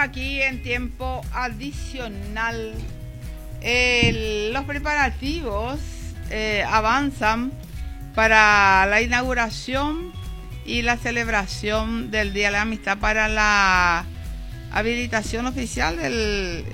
aquí en tiempo adicional. Los preparativos avanzan para la inauguración y la celebración del Día de la Amistad, para la habilitación oficial del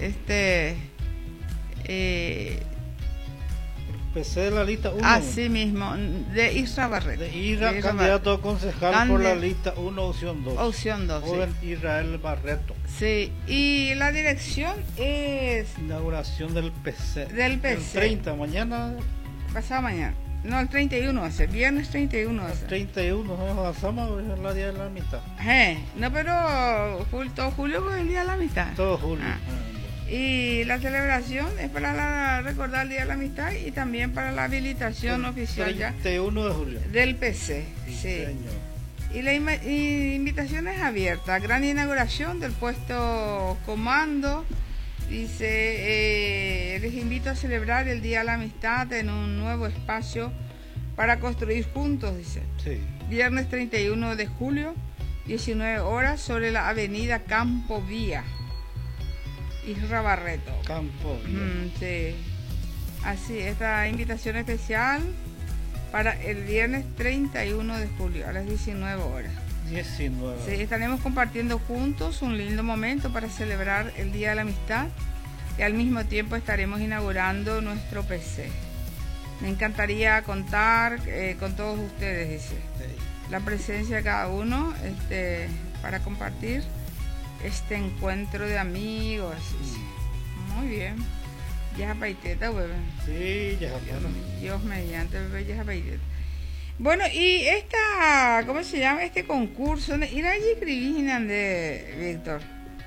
PC de la lista 1. Así mismo, de Isra Barreto. De Isra, candidato a concejal por la lista 1, opción 2. Opción 2, Joven sí. Israel Barreto. Sí, y la dirección es... Inauguración del PC. Del PC. El 30, mañana. Pasado mañana. No, el 31 hace, viernes 31 hace. 31, nos avanzamos, es el día de la amistad. No, pero todo julio es el día de la amistad. Todo julio. Y la celebración es para recordar el día de la amistad y también para la habilitación oficial 31 de julio. Del PC. Sí. Y la invitación es abierta. Gran inauguración del puesto comando. Dice, les invito a celebrar el Día de la Amistad en un nuevo espacio para construir juntos, dice. Sí. Viernes 31 de julio, 19 horas, sobre la avenida Campo Vía. Isra Barreto. Campo Vía. Sí. Así, esta invitación especial para el viernes 31 de julio a las 19 horas. 19. Sí, estaremos compartiendo juntos un lindo momento para celebrar el Día de la Amistad y al mismo tiempo estaremos inaugurando nuestro PC. Me encantaría contar con todos ustedes, dice. Sí. La presencia de cada uno para compartir este encuentro de amigos. Muy bien. Ya paiteta, bebé. Sí, ya. Dios mediante, bebé, ya paiteta. Bueno, y ¿cómo se llama este concurso? ¿Y nadie escribí, Víctor?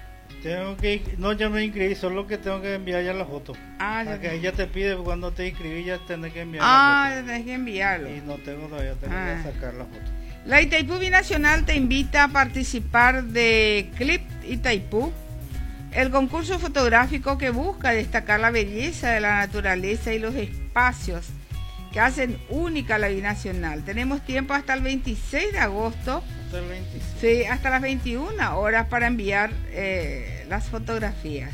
Ya me inscribí, solo que tengo que enviar ya la foto. Que ella te pide cuando te inscribí, ya tenés que enviar la foto. Ya tenés que enviarlo. Y no tengo todavía, tengo que sacar la foto. La Itaipú Binacional te invita a participar de Clip Itaipú, el concurso fotográfico que busca destacar la belleza de la naturaleza y los espacios que hacen única la Binacional. Tenemos tiempo hasta el 26 de agosto. Hasta el 26. Sí, hasta las 21 horas para enviar las fotografías.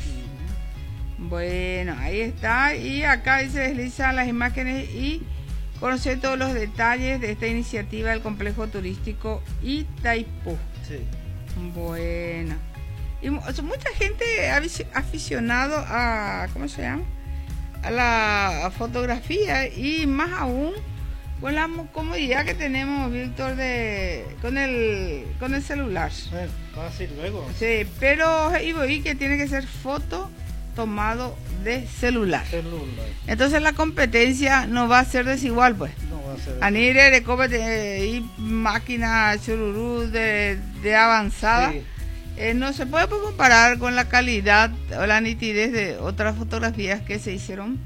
Bueno, ahí está. Y acá se deslizan las imágenes y conocer todos los detalles de esta iniciativa del complejo turístico Itaipú. Sí. Bueno. Y mucha gente aficionado a, ¿cómo se llama?, a la fotografía, y más aún con la comodidad que tenemos, Víctor, con el celular. Fácil luego. Sí, pero y que tiene que ser foto tomado de celular. Entonces la competencia no va a ser desigual, pues. No va a ser. Anire de y máquina chururú de avanzada. Sí. No se puede comparar con la calidad o la nitidez de otras fotografías que se hicieron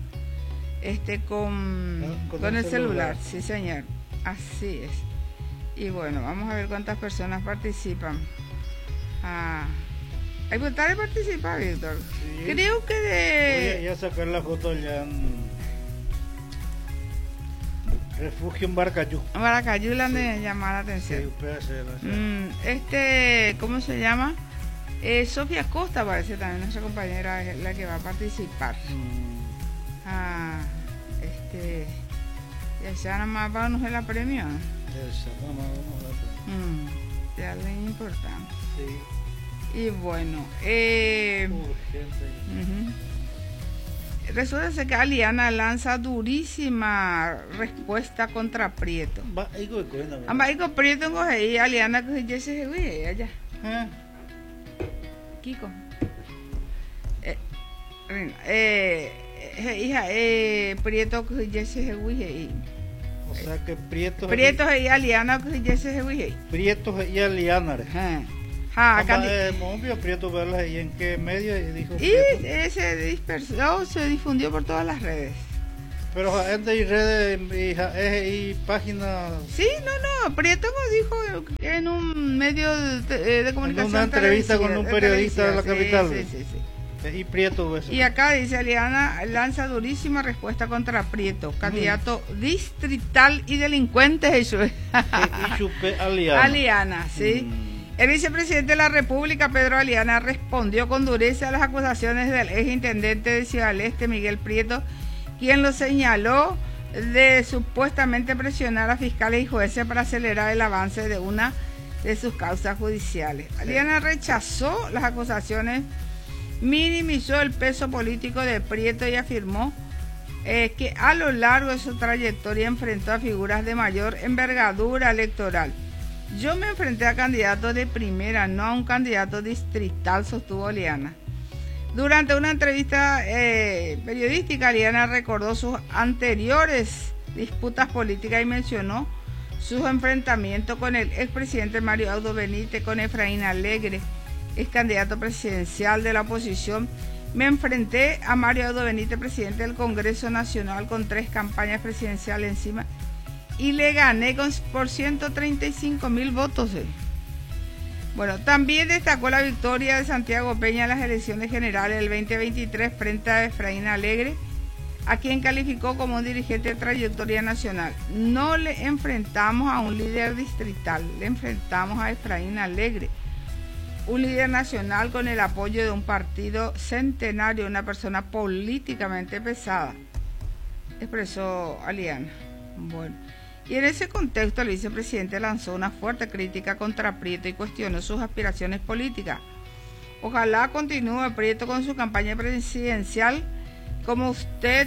con el celular. Sí, señor. Así es. Y bueno, vamos a ver cuántas personas participan. Hay que votar y participar, Víctor. Sí. Creo que voy a sacar la foto ya en refugio en Baracayú. Baracayú le han de llamar la atención. Sí, ¿cómo se llama? Sofía Costa parece también nuestra compañera, es la que va a participar. Ya sea nada más para no la premio. Ya es importante. Sí. Y bueno, resulta que Aliana lanza durísima respuesta contra Prieto. Prieto en Gojeí, Aliana que ya se ve allá. Kiko. Hija, Prieto que ya se ve. O sea que Prieto y Aliana que ya se ve. Prieto y Aliana. Prieto verlas ahí en qué medio dijo. Y se dispersó, se difundió por todas las redes. Pero gente y redes y páginas. Sí, no, Prieto dijo en un medio de comunicación. En una entrevista con un periodista de la capital. Sí. Y Prieto eso. Y acá dice: Aliana lanza durísima respuesta contra Prieto, candidato distrital y delincuente. Eso es. Y chupé Aliana. Aliana, sí. El vicepresidente de la República, Pedro Aliana, respondió con dureza a las acusaciones del exintendente de Ciudad del Este, Miguel Prieto, quien lo señaló de supuestamente presionar a fiscales y jueces para acelerar el avance de una de sus causas judiciales. Aliana rechazó las acusaciones, minimizó el peso político de Prieto y afirmó que a lo largo de su trayectoria enfrentó a figuras de mayor envergadura electoral. Yo me enfrenté a candidatos de primera, no a un candidato distrital, sostuvo Aliana. Durante una entrevista periodística, Aliana recordó sus anteriores disputas políticas y mencionó sus enfrentamientos con el expresidente Mario Audo Benítez, con Efraín Alegre, ex candidato presidencial de la oposición. Me enfrenté a Mario Audo Benítez, presidente del Congreso Nacional, con 3 campañas presidenciales encima, y le gané por 135.000 votos. Bueno, también destacó la victoria de Santiago Peña en las elecciones generales del 2023 frente a Efraín Alegre, a quien calificó como un dirigente de trayectoria nacional. No le enfrentamos a un líder distrital, le enfrentamos a Efraín Alegre, un líder nacional con el apoyo de un partido centenario, una persona políticamente pesada, expresó Aliana. Bueno, y en ese contexto el vicepresidente lanzó una fuerte crítica contra Prieto y cuestionó sus aspiraciones políticas. Ojalá continúe Prieto con su campaña presidencial. Como usted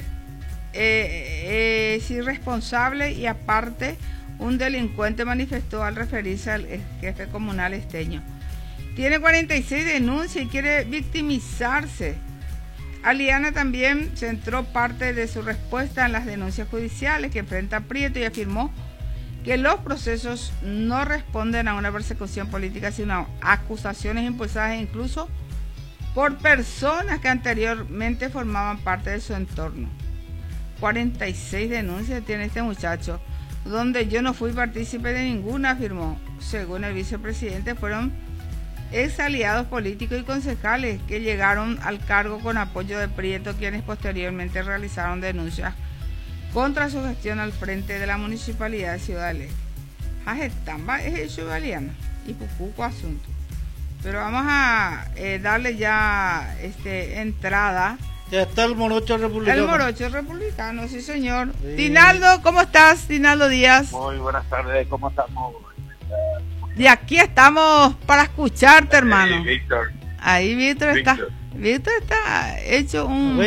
es irresponsable y aparte un delincuente, manifestó al referirse al jefe comunal esteño. Tiene 46 denuncias y quiere victimizarse. Aliana también centró parte de su respuesta en las denuncias judiciales que enfrenta Prieto y afirmó que los procesos no responden a una persecución política, sino a acusaciones impulsadas incluso por personas que anteriormente formaban parte de su entorno. 46 denuncias tiene este muchacho, donde yo no fui partícipe de ninguna, afirmó. Según el vicepresidente, fueron ex aliados políticos y concejales que llegaron al cargo con apoyo de Prieto, quienes posteriormente realizaron denuncias contra su gestión al frente de la Municipalidad de Ciudad del Este. Ajestamba es el ciudadano y Pucuco asunto. Pero vamos a darle ya entrada. Ya está el morocho republicano. El morocho republicano, sí señor. Sí. Dinaldo, ¿cómo estás? Dinaldo Díaz. Muy buenas tardes, ¿cómo estamos? Y aquí estamos para escucharte, hermano. Víctor. Ahí Víctor está. Víctor está hecho un...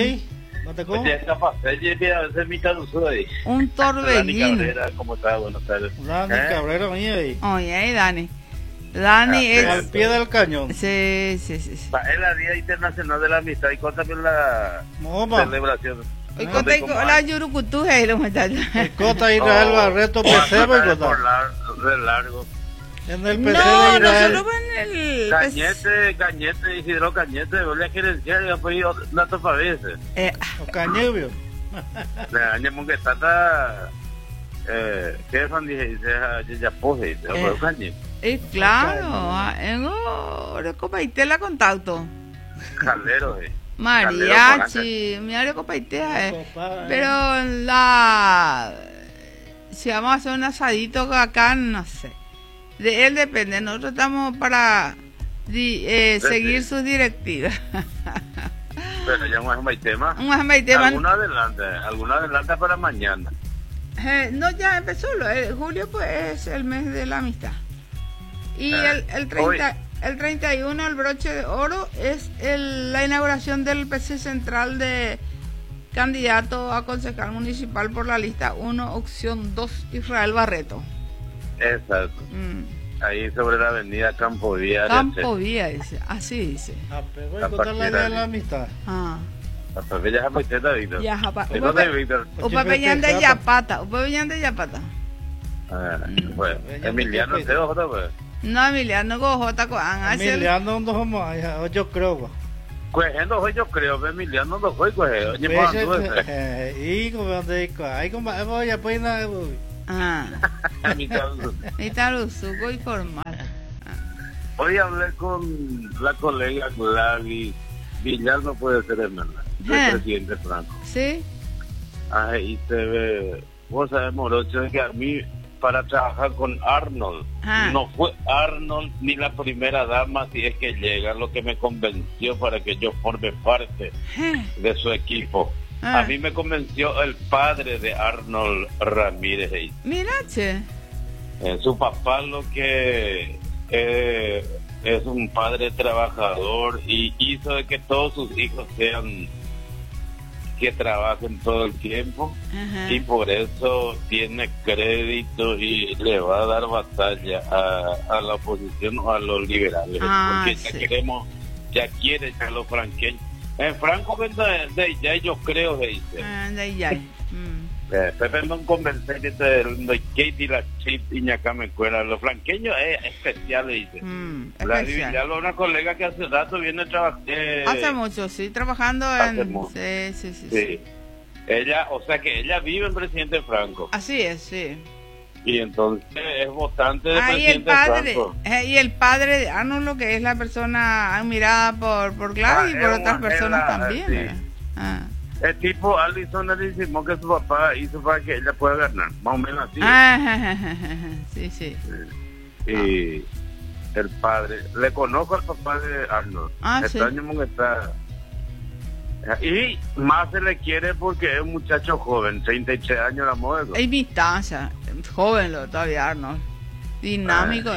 Un torbellino. ¿Cómo está? Buenas tardes. Dani Cabrera, oye, ahí Dani. Dani es... Al pie del cañón. Sí. Es la Día Internacional de la Amistad y cuéntame la celebración. Y conté la Yurucutuje, los muchachos. El Cota Israel Barreto Pesebo y Cota. Por largo. En el PC de Israel. Nosotros en el... Cañete, Isidro Cañete, volví a gerenciar y después datos para veces. O Cañubio. Le dañamos que está... ¿qué es donde dice? Ya pose, Cañete. Claro, en Copaitela contacto. Caldero, Mariachi, mi área Copaitea, pero si vamos a hacer un asadito acá, no sé. De él depende, nosotros estamos para seguir sus directivas. Bueno, ya un tema. ¿Alguna adelante para mañana? No, ya empezó. Julio pues es el mes de la amistad. Y el 31, el broche de oro, es la inauguración del PC central de candidato a concejal municipal por la lista 1, opción 2, Israel Barreto. Exacto. Ahí sobre la avenida Campo Vía. Campo Vía, dice. Así dice. Voy a contar la de la amistad. Ya es muy teta, Víctor. Ya, Japata. Víctor. Upa Peñán de Yapata. Bueno, Emiliano te ojo, pues. No, Emiliano Gojota Coan. Emiliano no somos, yo creo. Cogiendo yo creo, Emiliano no fue cogiendo. Y como ahí como voy a poner Mitad Usuco y formal. Hoy hablé con la colega Gladys Villar, no puede ser hermana, el presidente Franco. Sí. Ahí se ve, vos sabés, morocho, que a mí para trabajar con Arnold. No fue Arnold ni la primera dama, si es que llega, lo que me convenció para que yo forme parte de su equipo. A mí me convenció el padre de Arnold Ramírez. Mira, che. Su papá lo que es un padre trabajador y hizo de que todos sus hijos sean que trabajen todo el tiempo. Y por eso tiene crédito y le va a dar batalla a la oposición o a los liberales, porque ya quiere a los franqueños. Franco de ya yo creo, dice. Pepe no convence que de Katie la chip y acá me cuela. Los franqueños es especial, dice. La Villalba, una colega que hace rato viene trabajando. Hace mucho, sí, trabajando sí. Ella, o sea que ella vive en Presidente Franco. Así es, sí. Y entonces es votante de Presidente Franco. Y el padre de Arnold, lo que es la persona admirada por Gladys y por otras personas también. El tipo Alison le decimos que su papá hizo para que ella pueda ganar, más o menos así. Sí. Y el padre, le conozco al papá de Arnold. Extraño que está. Y más se le quiere porque es un muchacho joven, 33 años la modelo. Hay distancia, joven todavía Arnold, dinámico.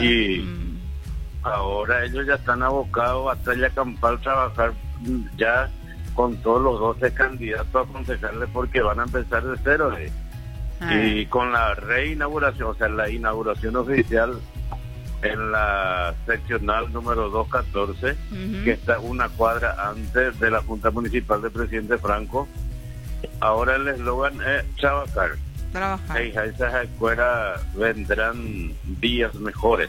Ahora ellos ya están abocados a batalla campal, trabajar ya con todos los 12 candidatos a concejales porque van a empezar de cero. Y con la reinauguración, o sea, la inauguración oficial en la seccional número 214, que está una cuadra antes de la Junta Municipal de Presidente Franco. Ahora el eslogan es trabajar. Y a esas escuelas vendrán días mejores.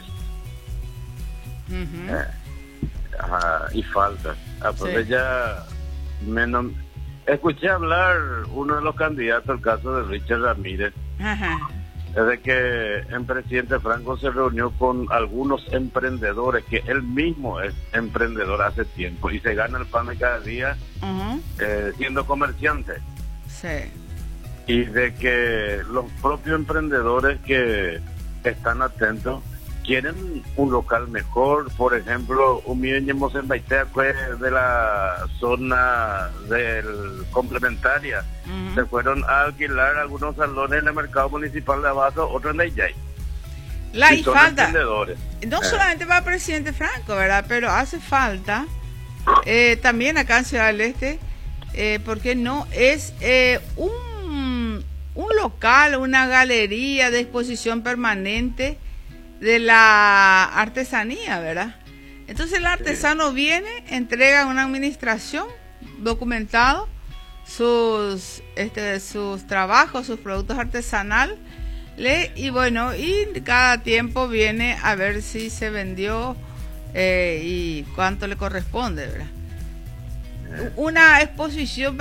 Y falta. Pues ya menos. Escuché hablar uno de los candidatos, el caso de Richard Ramírez. Es de que en Presidente Franco se reunió con algunos emprendedores, que él mismo es emprendedor hace tiempo y se gana el pan de cada día siendo comerciante. Sí. Y de que los propios emprendedores que están atentos quieren un local mejor. Por ejemplo, un millón en Baitea de la zona del complementaria. Se fueron a alquilar algunos salones en el mercado municipal de Abasto, otros en Layay. Y falta, no solamente para Presidente Franco, ¿verdad? Pero hace falta también acá en Ciudad del Este, porque no es un local, una galería de exposición permanente de la artesanía, ¿verdad? Entonces el artesano viene, entrega una administración documentado sus trabajos, sus productos artesanales, y bueno, y cada tiempo viene a ver si se vendió y cuánto le corresponde, ¿verdad? Una exposición,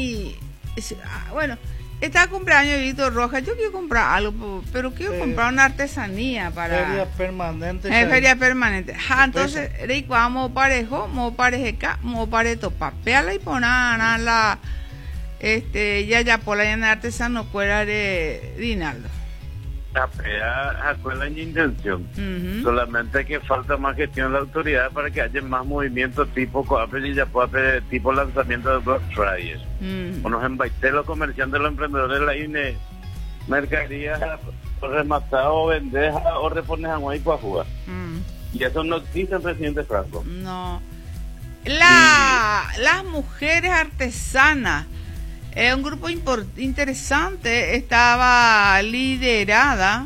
bueno, está cumpleaños de Víctor Rojas, yo quiero comprar algo, pero quiero comprar una artesanía para... Feria permanente. Feria permanente. Entonces, vamos parejo, mo parejeca, mo pareto papel y poner la ya por la llena de artesano fuera de Dinaldo. Fue la intención. Solamente que falta más gestión de la autoridad para que haya más movimientos tipo Coapel y Yapuape, tipo lanzamiento de Black Friday. Unos embaite los comerciantes, los emprendedores de la INE, mercaderías rematadas o vendejas o repones a y jugar. Y eso no existe en Presidente Franco. No. Las mujeres artesanas. Un grupo interesante, estaba liderada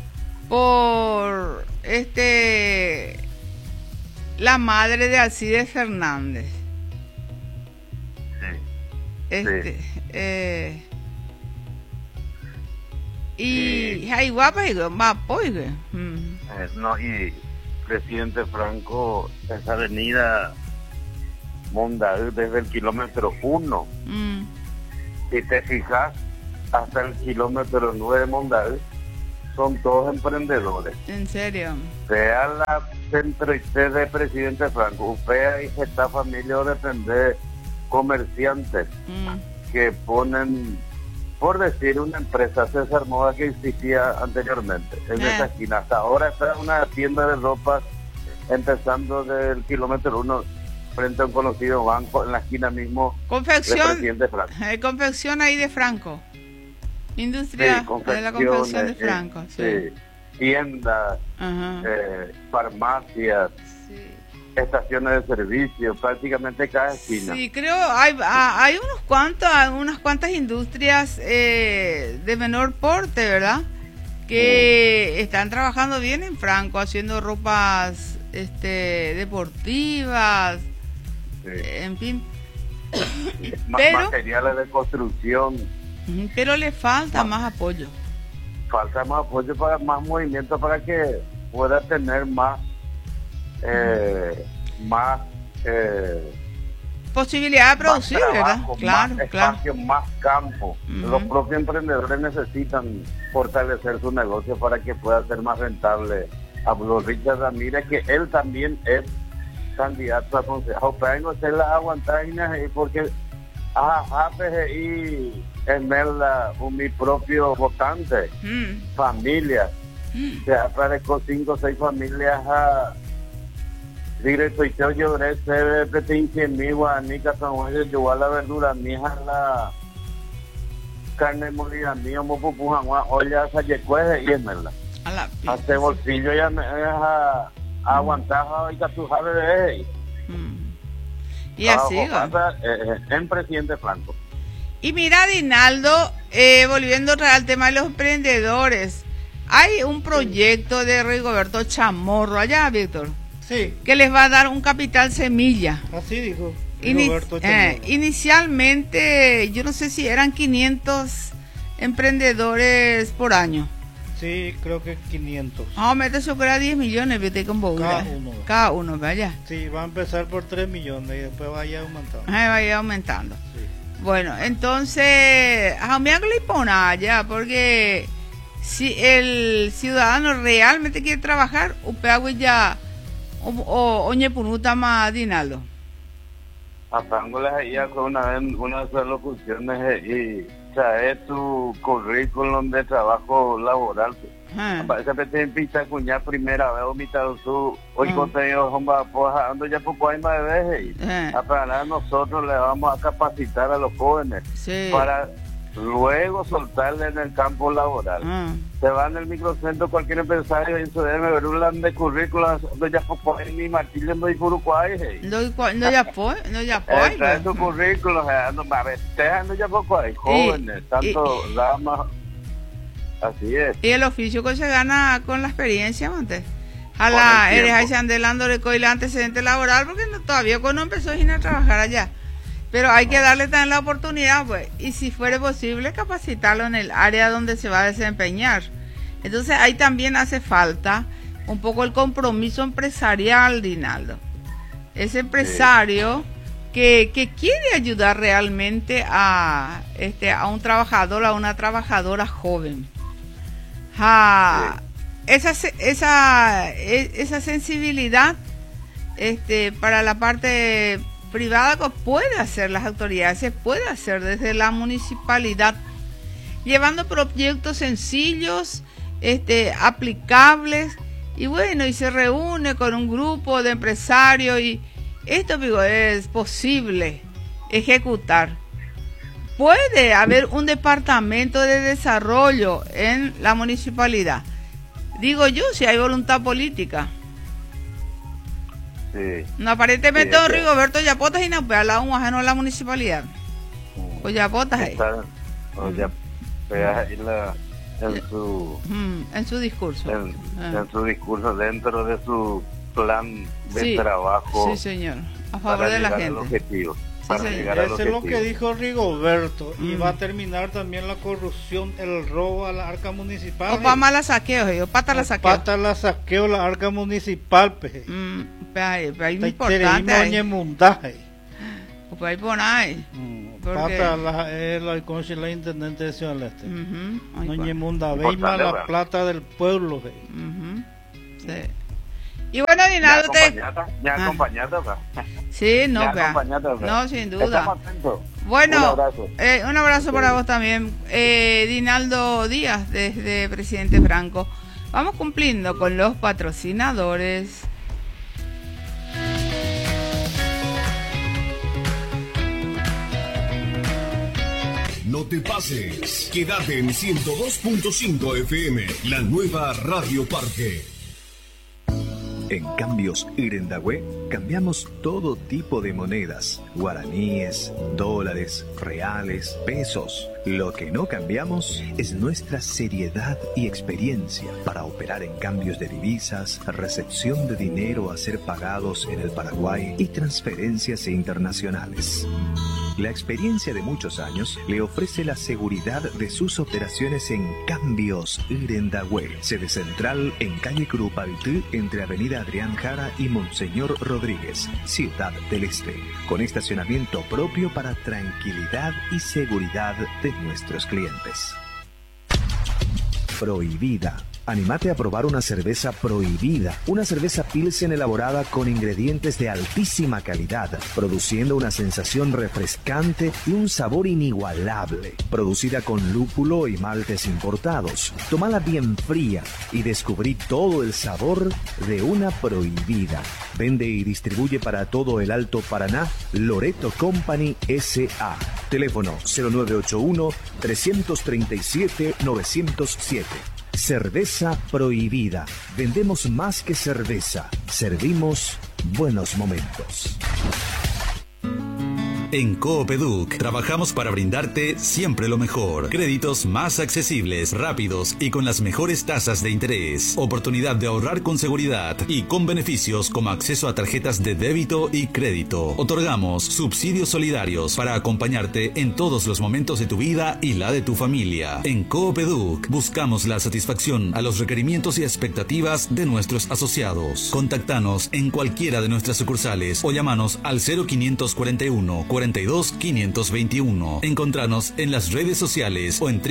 por la madre de Alcides Fernández. Y hay guapa y no, y Presidente Franco, esa avenida Mondaú desde el kilómetro 1. Si te fijas, hasta el kilómetro 9 de Mondaú son todos emprendedores. ¿En serio? Sea la centro y de Presidente Franco, vea y esta familia depende comerciantes que ponen por decir una empresa, César Moda, que existía anteriormente, en esa esquina. Hasta ahora está una tienda de ropa empezando del kilómetro 1 frente a un conocido banco en la esquina mismo. Confección ahí de Franco. Industria de la confección de Franco. Sí. Tiendas, farmacias, estaciones de servicio, prácticamente cada esquina. Sí, creo hay unas cuantas industrias de menor porte, ¿verdad? Que están trabajando bien en Franco, haciendo ropas deportivas, en fin. Materiales de construcción. Pero le falta más apoyo. Falta más apoyo, para más movimiento, para que pueda tener más posibilidad de producir, trabajo, ¿verdad? Más espacio, más campo. Los propios emprendedores necesitan fortalecer su negocio para que pueda ser más rentable. A Richard Ramírez, que él también es candidato a concejal, pero no se la aguantar porque y en mi propio votante, familia, se aparezco 5 o 6 familias a directo y yo lloré, se petinche mi guanica, San Juan, yo a la verdura, mi hija la carne molida, mío, mopupuja, olla, sayecueje y es merla. Hace bolsillo ya me deja aguantar y que tú sabes de él. Y así en presidente Franco. Y mira, Dinaldo, volviendo al tema de los emprendedores, hay un proyecto de Rigoberto Chamorro allá, Víctor, que les va a dar un capital semilla. Así dijo Rigoberto Chamorro. Inicialmente, yo no sé si eran 500 emprendedores por año. Sí, creo que 500. Eso era 10 millones, viste, con Bogotá. Cada uno, vaya. Sí, va a empezar por 3 millones y después vaya aumentando. Vaya aumentando. Sí. Bueno, entonces, me hago la ya, porque si el ciudadano realmente quiere trabajar, ya oñe punuta más Dinaldo. Apándoles ahí con una de esas locuciones y trae tu currículum de trabajo laboral. Parece que te empieza a cuñar primera vez, mitad su hoy contenido, ando ya poco hay más veces. Para nosotros le vamos a capacitar a los jóvenes para luego soltarle en el campo laboral. Se va en el microcentro cualquier empresario y se debe ver un land de currículas, no ya poco hay ni martillo, no hay purucuay. No ya fue. Trae tu currículum, no ya poco hay jóvenes, tanto damas. Así es. Y el oficio que se gana con la experiencia, antes. Eres ahí andelando de el antecedente laboral, porque todavía cuando empezó a trabajar allá. Pero hay que darle también la oportunidad, pues, y si fuera posible, capacitarlo en el área donde se va a desempeñar. Entonces, ahí también hace falta un poco el compromiso empresarial, Dinaldo. Ese empresario que quiere ayudar realmente a un trabajador, a una trabajadora joven. Esa sensibilidad para la parte privada que puede hacer las autoridades, se puede hacer desde la municipalidad, llevando proyectos sencillos, aplicables, y bueno, y se reúne con un grupo de empresarios, y esto, digo, es posible ejecutar. Puede haber un departamento de desarrollo en la municipalidad, digo yo, si hay voluntad política. Sí. No, aparentemente don Rigoberto Yapotas y no puede hablar un ajeno a la municipalidad. O Yapotas ahí. En su discurso. En su discurso, dentro de su plan de trabajo. Sí, señor. A favor de la gente. Objetivo. Eso es lo que dijo Rigoberto. Y va a terminar también la corrupción, el robo a la arca municipal. O para la saqueo, pata la saqueo. Pata la saqueo, la arca municipal. Hay un importante ahí. Pues ahí pon ahí. Pata la intendente de Ciudad del Este. No ñemunda, veima la plata del pueblo. Sí. Y bueno, Dinaldo, ¿Me acompañaste? Sí, no, no, sin duda. Bueno, un abrazo para vos también. Dinaldo Díaz, desde Presidente Franco. Vamos cumpliendo con los patrocinadores. No te pases, quédate en 102.5 FM, la nueva Radio Parque. En Cambios Irendahue cambiamos todo tipo de monedas, guaraníes, dólares, reales, pesos. Lo que no cambiamos es nuestra seriedad y experiencia para operar en cambios de divisas, recepción de dinero a ser pagados en el Paraguay y transferencias internacionales. La experiencia de muchos años le ofrece la seguridad de sus operaciones en Cambios Irendahue, sede central en calle Curupaytí, entre avenida Adrián Jara y Monseñor Rodríguez, Ciudad del Este, con estacionamiento propio para tranquilidad y seguridad de nuestros clientes. Prohibida. Anímate a probar una cerveza Prohibida, una cerveza Pilsen elaborada con ingredientes de altísima calidad, produciendo una sensación refrescante y un sabor inigualable. Producida con lúpulo y maltes importados. Tómala bien fría y descubrí todo el sabor de una Prohibida. Vende y distribuye para todo el Alto Paraná Loreto Company S.A. Teléfono 0981-337-907. Cerveza Prohibida. Vendemos más que cerveza. Servimos buenos momentos. En Coopeduc trabajamos para brindarte siempre lo mejor. Créditos más accesibles, rápidos y con las mejores tasas de interés. Oportunidad de ahorrar con seguridad y con beneficios como acceso a tarjetas de débito y crédito. Otorgamos subsidios solidarios para acompañarte en todos los momentos de tu vida y la de tu familia. En Coopeduc buscamos la satisfacción a los requerimientos y expectativas de nuestros asociados. Contactanos en cualquiera de nuestras sucursales o llamanos al 0541 42 521. Encontranos en las redes sociales o en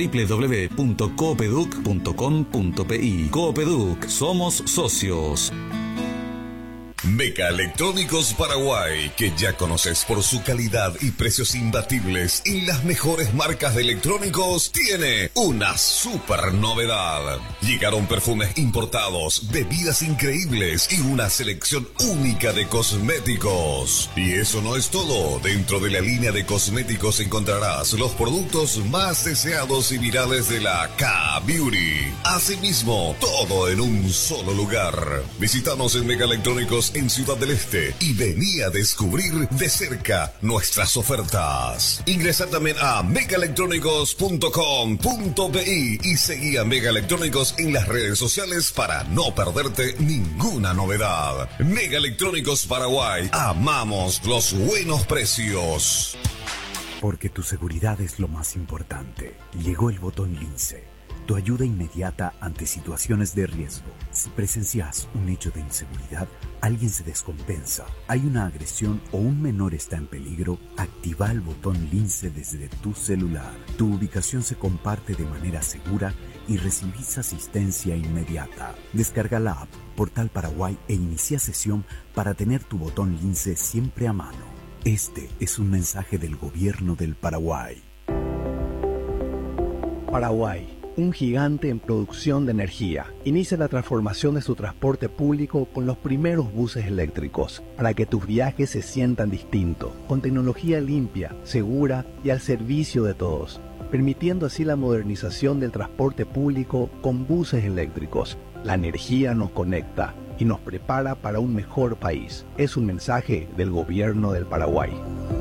www.coopeduc.com.pi. Coopeduc, somos socios. Meca Electrónicos Paraguay, que ya conoces por su calidad y precios imbatibles y las mejores marcas de electrónicos, tiene una super novedad. Llegaron perfumes importados, bebidas increíbles y una selección única de cosméticos. Y eso no es todo. Dentro de la línea de cosméticos encontrarás los productos más deseados y virales de la K-Beauty. Asimismo, todo en un solo lugar. Visítanos en Meca Electrónicos en Ciudad del Este y vení a descubrir de cerca nuestras ofertas. Ingresa también a megaelectrónicos.com.pi y seguí a Mega Electrónicos en las redes sociales para no perderte ninguna novedad. Mega Electrónicos Paraguay, amamos los buenos precios. Porque tu seguridad es lo más importante. Llegó el botón Lince. Tu ayuda inmediata ante situaciones de riesgo. Si presencias un hecho de inseguridad, alguien se descompensa, hay una agresión o un menor está en peligro, activa el botón Lince desde tu celular. Tu ubicación se comparte de manera segura y recibís asistencia inmediata. Descarga la app Portal Paraguay e inicia sesión para tener tu botón Lince siempre a mano. Este es un mensaje del Gobierno del Paraguay. Paraguay, un gigante en producción de energía, inicia la transformación de su transporte público con los primeros buses eléctricos, para que tus viajes se sientan distintos, con tecnología limpia, segura y al servicio de todos, permitiendo así la modernización del transporte público con buses eléctricos. La energía nos conecta y nos prepara para un mejor país. Es un mensaje del Gobierno del Paraguay.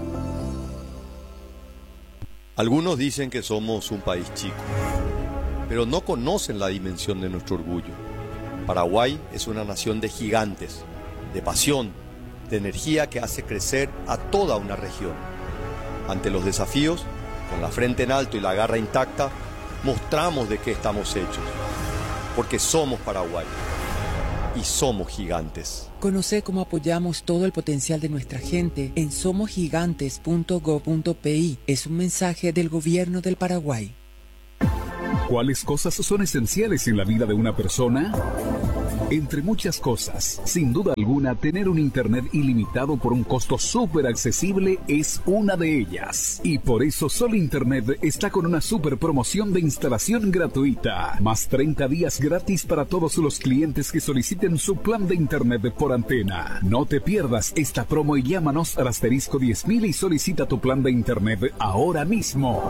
Algunos dicen que somos un país chico, pero no conocen la dimensión de nuestro orgullo. Paraguay es una nación de gigantes, de pasión, de energía que hace crecer a toda una región. Ante los desafíos, con la frente en alto y la garra intacta, mostramos de qué estamos hechos, porque somos Paraguay y somos gigantes. Conoce cómo apoyamos todo el potencial de nuestra gente en somosgigantes.go.pi. Es un mensaje del Gobierno del Paraguay. ¿Cuáles cosas son esenciales en la vida de una persona? Entre muchas cosas, sin duda alguna, tener un internet ilimitado por un costo súper accesible es una de ellas. Y por eso Sol Internet está con una súper promoción de instalación gratuita. Más 30 días gratis para todos los clientes que soliciten su plan de internet por antena. No te pierdas esta promo y llámanos al asterisco 10.000 y solicita tu plan de internet ahora mismo.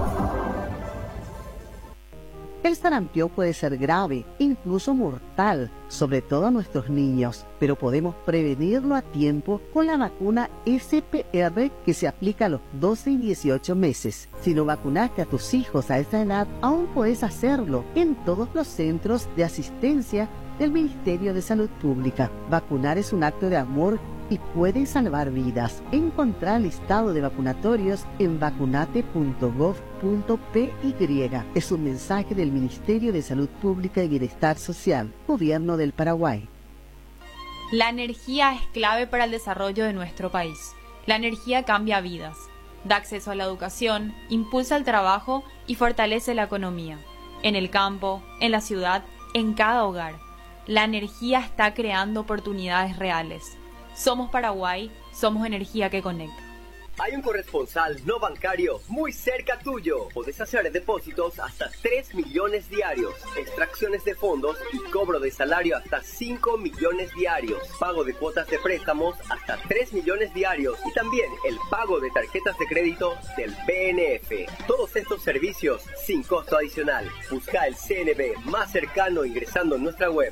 El sarampión puede ser grave, incluso mortal, sobre todo a nuestros niños, pero podemos prevenirlo a tiempo con la vacuna SPR que se aplica a los 12 y 18 meses. Si no vacunaste a tus hijos a esa edad, aún puedes hacerlo en todos los centros de asistencia del Ministerio de Salud Pública. Vacunar es un acto de amor y puede salvar vidas. Encontrar el listado de vacunatorios en vacunate.gov.py. Es un mensaje del Ministerio de Salud Pública y Bienestar Social, Gobierno del Paraguay. La energía es clave para el desarrollo de nuestro país. La energía cambia vidas, da acceso a la educación, impulsa el trabajo y fortalece la economía. En el campo, en la ciudad, en cada hogar. La energía está creando oportunidades reales. Somos Paraguay, somos energía que conecta. Hay un corresponsal no bancario muy cerca tuyo. Podés hacer depósitos hasta 3 millones diarios, extracciones de fondos y cobro de salario hasta 5 millones diarios, pago de cuotas de préstamos hasta 3 millones diarios y también el pago de tarjetas de crédito del BNF. Todos estos servicios sin costo adicional. Busca el CNB más cercano ingresando en nuestra web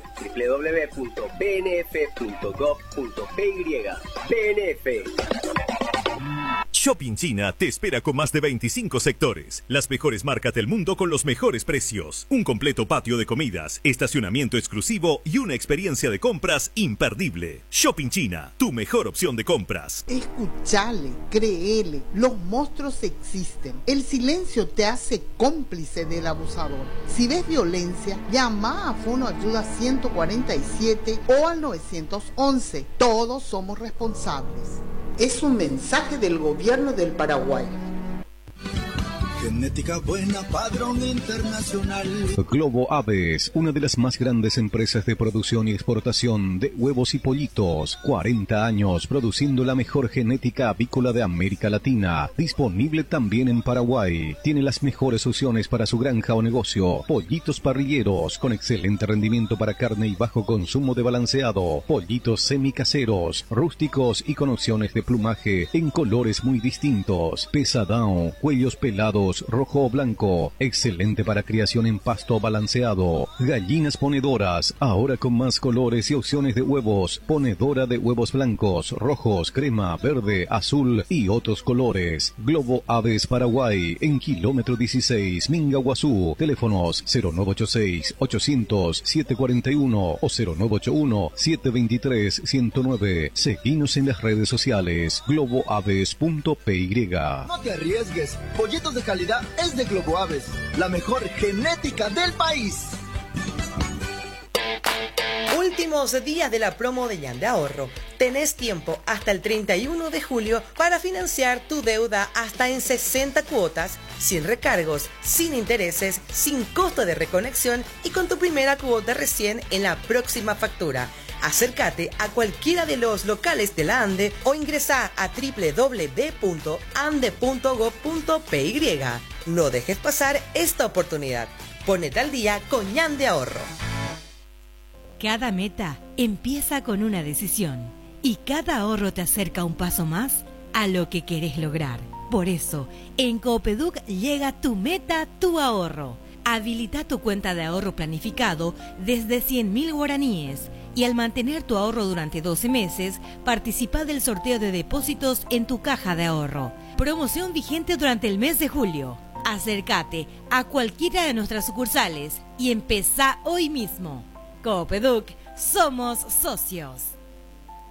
www.bnf.gov.py. BNF. Shopping China te espera con más de 25 sectores, las mejores marcas del mundo con los mejores precios, un completo patio de comidas, estacionamiento exclusivo y una experiencia de compras imperdible. Shopping China, tu mejor opción de compras. Escuchale, créele, los monstruos existen. El silencio te hace cómplice del abusador. Si ves violencia, llama a Fono Ayuda 147 o al 911. Todos somos responsables. Es un mensaje del Gobierno del Paraguay. Genética buena, padrón internacional. Globo Aves, una de las más grandes empresas de producción y exportación de huevos y pollitos. 40 años produciendo la mejor genética avícola de América Latina. Disponible también en Paraguay. Tiene las mejores opciones para su granja o negocio. Pollitos parrilleros con excelente rendimiento para carne y bajo consumo de balanceado. Pollitos semicaseros, rústicos y con opciones de plumaje en colores muy distintos. Pesadão, cuellos pelados, rojo o blanco, excelente para criación en pasto balanceado. Gallinas ponedoras, ahora con más colores y opciones de huevos. Ponedora de huevos blancos, rojos, crema, verde, azul y otros colores. Globo Aves Paraguay, en kilómetro 16, Mingaguazú. Teléfonos 0986-800-741 o 0981-723-109. Seguinos en las redes sociales, globoaves.py. No te arriesgues, pollitos de calidad es de Globo Aves, la mejor genética del país. Últimos días de la promo de Ñan de Ahorro. Tenés tiempo hasta el 31 de julio para financiar tu deuda hasta en 60 cuotas, sin recargos, sin intereses, sin costo de reconexión y con tu primera cuota recién en la próxima factura. Acércate a cualquiera de los locales de la ANDE o ingresá a www.ande.gov.py. No dejes pasar esta oportunidad. Ponete al día con Ñan de Ahorro. Cada meta empieza con una decisión y cada ahorro te acerca un paso más a lo que querés lograr. Por eso, en Coopeduc llega tu meta, tu ahorro. Habilita tu cuenta de ahorro planificado desde 100.000 guaraníes y al mantener tu ahorro durante 12 meses, participa del sorteo de depósitos en tu caja de ahorro. Promoción vigente durante el mes de julio. Acércate a cualquiera de nuestras sucursales y empezá hoy mismo. Coopeduc, somos socios.